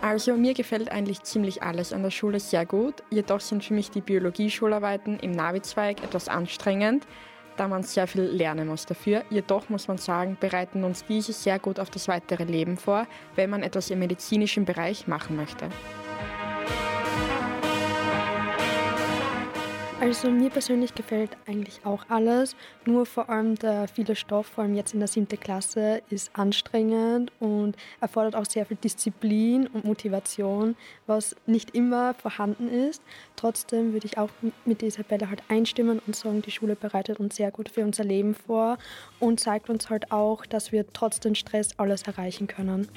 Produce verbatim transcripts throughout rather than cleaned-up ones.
Also mir gefällt eigentlich ziemlich alles an der Schule sehr gut, jedoch sind für mich die Biologie-Schularbeiten im Navi-Zweig etwas anstrengend, da man sehr viel lernen muss dafür. Jedoch muss man sagen, bereiten uns diese sehr gut auf das weitere Leben vor, wenn man etwas im medizinischen Bereich machen möchte. Also mir persönlich gefällt eigentlich auch alles, nur vor allem der viele Stoff, vor allem jetzt in der siebten Klasse, ist anstrengend und erfordert auch sehr viel Disziplin und Motivation, was nicht immer vorhanden ist. Trotzdem würde ich auch mit Isabella halt einstimmen und sagen, die Schule bereitet uns sehr gut für unser Leben vor und zeigt uns halt auch, dass wir trotz dem Stress alles erreichen können.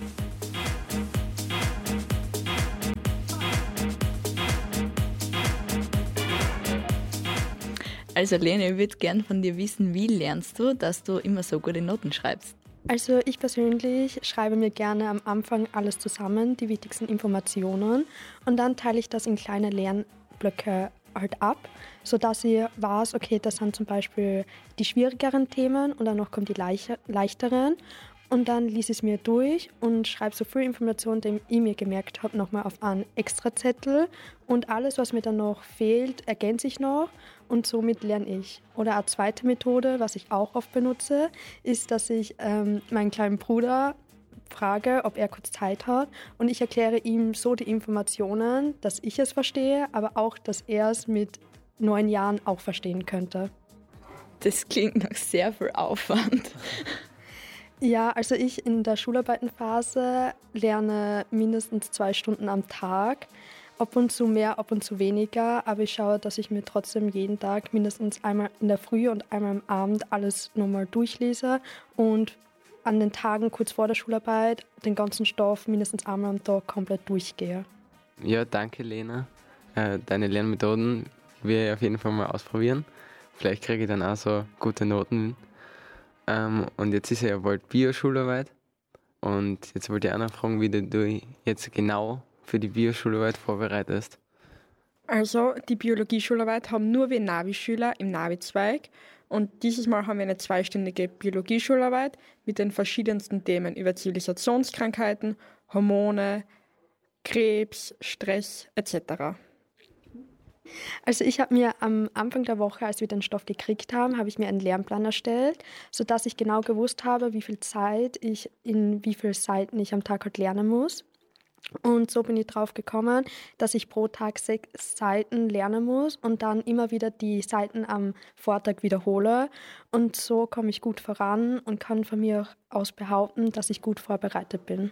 Also Lene, ich würde gerne von dir wissen, wie lernst du, dass du immer so gute Noten schreibst? Also ich persönlich schreibe mir gerne am Anfang alles zusammen, die wichtigsten Informationen, und dann teile ich das in kleine Lernblöcke halt ab, sodass ich weiß, okay, das sind zum Beispiel die schwierigeren Themen und danach kommen die leichteren. Und dann lese ich es mir durch und schreibe so viel Informationen, die ich mir gemerkt habe, nochmal auf einen Extrazettel. Und alles, was mir dann noch fehlt, ergänze ich noch und somit lerne ich. Oder eine zweite Methode, was ich auch oft benutze, ist, dass ich ähm, meinen kleinen Bruder frage, ob er kurz Zeit hat. Und ich erkläre ihm so die Informationen, dass ich es verstehe, aber auch, dass er es mit neun Jahren auch verstehen könnte. Das klingt nach sehr viel Aufwand. Ja, also ich in der Schularbeitenphase lerne mindestens zwei Stunden am Tag. Ab und zu mehr, ab und zu weniger. Aber ich schaue, dass ich mir trotzdem jeden Tag mindestens einmal in der Früh und einmal am Abend alles nochmal durchlese. Und an den Tagen kurz vor der Schularbeit den ganzen Stoff mindestens einmal am Tag komplett durchgehe. Ja, danke Lena. Äh, deine Lernmethoden will ich auf jeden Fall mal ausprobieren. Vielleicht kriege ich dann auch so gute Noten. Ähm, und jetzt ist ja bald Bio-Schularbeit. Und jetzt wollte ich auch noch fragen, wie du jetzt genau für die Bio-Schularbeit vorbereitest. Also die Biologie-Schularbeit haben nur wir Navi-Schüler im Navi-Zweig. Und dieses Mal haben wir eine zweistündige Biologie-Schularbeit mit den verschiedensten Themen über Zivilisationskrankheiten, Hormone, Krebs, Stress et cetera. Also ich habe mir am Anfang der Woche, als wir den Stoff gekriegt haben, habe ich mir einen Lernplan erstellt, sodass ich genau gewusst habe, wie viel Zeit ich in wie vielen Seiten ich am Tag halt lernen muss. Und so bin ich drauf gekommen, dass ich pro Tag sechs Seiten lernen muss und dann immer wieder die Seiten am Vortag wiederhole. Und so komme ich gut voran und kann von mir aus behaupten, dass ich gut vorbereitet bin.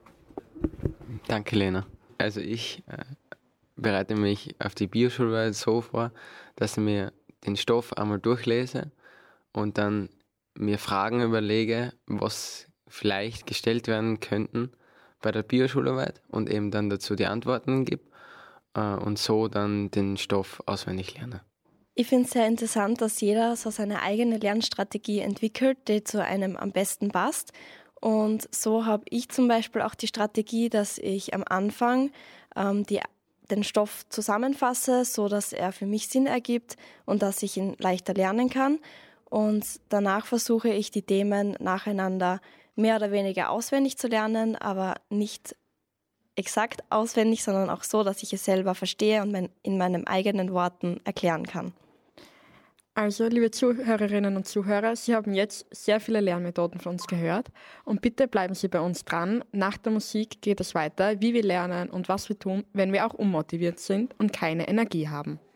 Danke, Lena. Also ich äh, bereite mich auf die Bioschularbeit so vor, dass ich mir den Stoff einmal durchlese und dann mir Fragen überlege, was vielleicht gestellt werden könnten bei der Bioschularbeit und eben dann dazu die Antworten gebe äh, und so dann den Stoff auswendig lerne. Ich finde es sehr interessant, dass jeder so seine eigene Lernstrategie entwickelt, die zu einem am besten passt. Und so habe ich zum Beispiel auch die Strategie, dass ich am Anfang ähm, die, den Stoff zusammenfasse, so dass er für mich Sinn ergibt und dass ich ihn leichter lernen kann. Und danach versuche ich, die Themen nacheinander mehr oder weniger auswendig zu lernen, aber nicht exakt auswendig, sondern auch so, dass ich es selber verstehe und mein, in meinen eigenen Worten erklären kann. Also, liebe Zuhörerinnen und Zuhörer, Sie haben jetzt sehr viele Lernmethoden von uns gehört und bitte bleiben Sie bei uns dran. Nach der Musik geht es weiter, wie wir lernen und was wir tun, wenn wir auch unmotiviert sind und keine Energie haben.